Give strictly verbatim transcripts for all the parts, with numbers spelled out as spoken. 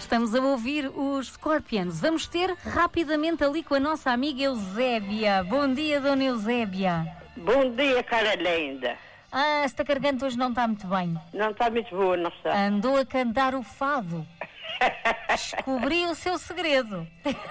Estamos a ouvir os Scorpions. Vamos ter rapidamente ali com a nossa amiga Eusébia. Bom dia, dona Eusébia. Bom dia, cara linda. Ah, esta garganta hoje não está muito bem. Não está muito boa, não está. Andou a cantar o fado. Descobri o seu segredo.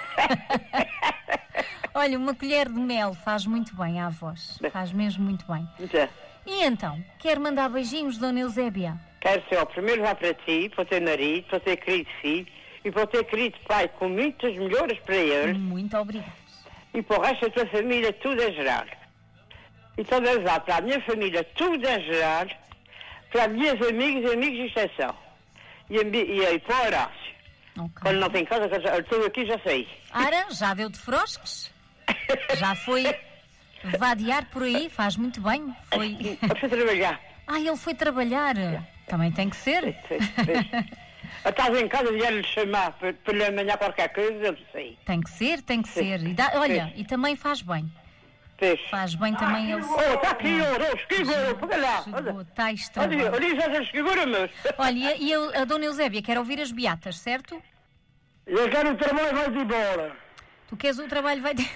Olha, uma colher de mel faz muito bem à voz. Faz mesmo muito bem. Já. E então, quer mandar beijinhos, dona Eusébia? Quero ser o primeiro lá para ti, para o teu marido, para o teu querido filho e para o teu querido pai, com muitas melhoras para eles. Muito obrigada. E para o resto da tua família, tudo a gerar. E todas lá, para a minha família, tudo a gerar, para as minhas amigas e amigos de extensão. E, e aí para o Horácio. Okay. Quando não tem casa, eu estou aqui, já sei. Ara, já deu de frosques? Já foi vadear por aí? Faz muito bem. Foi... Foi trabalhar. Ah, ele foi trabalhar. Também tem que ser. Estás em casa e ia-lhe chamar para, para lhe amanhar qualquer coisa, eu sei. Tem que ser, tem que ser. E dá, olha, e também faz bem. Peixe. Faz bem também ele. Oh, está aqui, oh, esquigou, pega lá. Está estranho. Olha, olha, já esquigou, mas... Olha, e eu, a dona Eusébia quer ouvir as beatas, certo? Eu quero o trabalho, vai-te embora. Tu queres o trabalho, vai-te...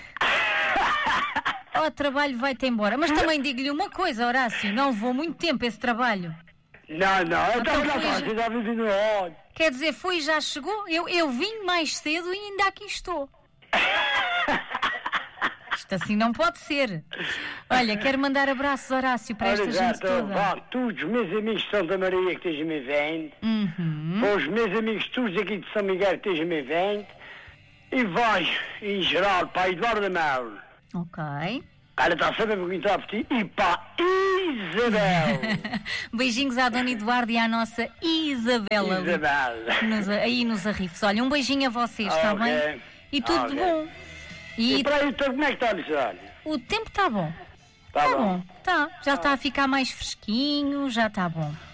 O trabalho vai-te embora. Mas também digo-lhe uma coisa, Horácio, não levou muito tempo esse trabalho. Não, não, eu Então estava na foi casa, já- já vivi no ódio. Quer dizer, foi e já chegou? Eu, eu vim mais cedo e ainda aqui estou. Isto assim não pode ser. Olha, quero mandar abraços, Horácio, para esta Olha, já gente estou, toda. vá, todos os meus amigos de Santa Maria que estejam me vendo, Uhum. para os meus amigos todos aqui de São Miguel que estejam me vendo, e vai, em geral, para a Eduardo Mel. Ok. Ela está sempre a perguntar por ti, e para a Isabel. Beijinhos à dona Eduardo e à nossa Isabela. ali Isabel. nos- aí nos arrifos. Olha, um beijinho a vocês, está Ok. bem? E tudo de Ok. bom. E E para aí, então, como é que está, Lisandro? o tempo está bom. Está Está bom. bom, está. Já está a ficar mais fresquinho, já está bom.